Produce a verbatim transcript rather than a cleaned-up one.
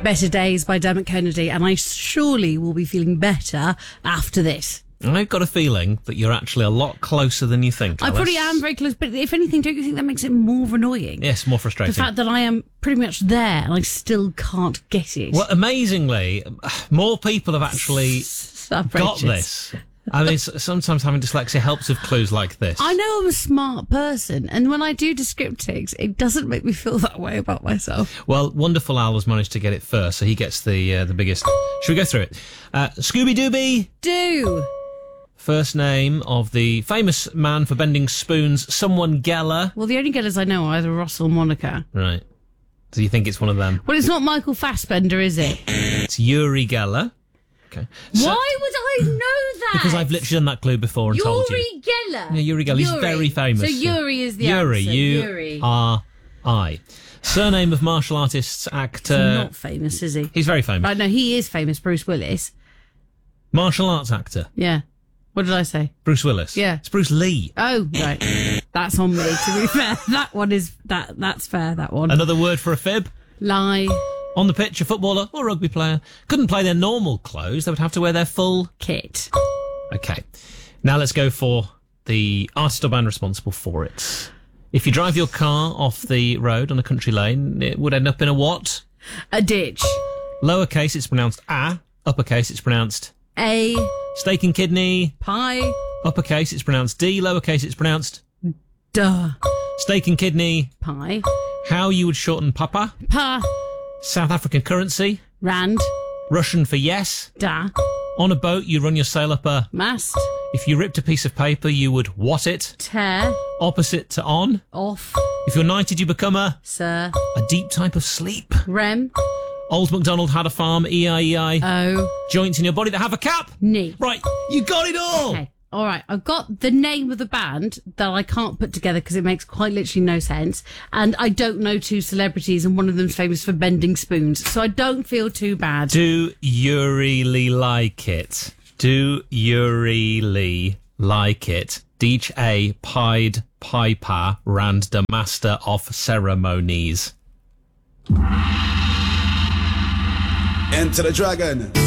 Better Days by Dermot Kennedy, and I surely will be feeling better after this. I've got a feeling that you're actually a lot closer than you think, I Alice. probably am very close, but if anything, don't you think that makes it more annoying? Yes, more frustrating. The fact that I am pretty much there and I still can't get it. Well, amazingly, more people have actually got this. I mean, sometimes having dyslexia helps with clues like this. I know I'm a smart person, and when I do descriptics, it doesn't make me feel that way about myself. Well, Wonderful Al has managed to get it first, so he gets the uh, the biggest. Should we go through it? Uh, Scooby-Dooby. Do. First name of the famous man for bending spoons, someone Geller. Well, the only Gellers I know are either Ross or Monica. Right. So you think it's one of them? Well, it's not Michael Fassbender, is it? It's Yuri Geller. Okay. So, Why would I know that? Because I've literally done that clue before and Yuri told you. Yuri Geller. Yeah, Yuri Geller. He's Yuri. very famous. So Yuri is the Yuri, answer. U Yuri. R I. Surname of martial artists, actor. He's not famous, is he? He's very famous. Right, no, he is famous, Bruce Willis. Martial arts actor. Yeah. What did I say? Bruce Willis. Yeah. It's Bruce Lee. Oh, right. That's on me, to be fair. That one is, that. that's fair, that one. Another word for a fib. Lie. On the pitch, a footballer or rugby player couldn't play their normal clothes. They would have to wear their full kit. Okay. Now let's go for the artist or band responsible for it. If you drive your car off the road on a country lane, it would end up in a what? A ditch. Lowercase, it's pronounced a. Uppercase, it's pronounced A. Steak and kidney. Pie. Uppercase, it's pronounced D. Lowercase, it's pronounced Duh. Steak and kidney. Pie. How you would shorten papa. Pa. South African currency. Rand. Russian for yes. Da. On a boat, you run your sail up a... Mast. If you ripped a piece of paper, you would what it? Tear. Opposite to on. Off. If you're knighted, you become a... Sir. A deep type of sleep. Rem. Old MacDonald had a farm, E I E I. O. Joints in your body that have a cap. Knee. Right, you got it all. Okay. All right, I've got the name of the band that I can't put together because it makes quite literally no sense. And I don't know two celebrities, and one of them's famous for bending spoons. So I don't feel too bad. Do you really like it? Do you really like it? Deech A. Pied Piper Rand the Master of Ceremonies. Enter the Dragon.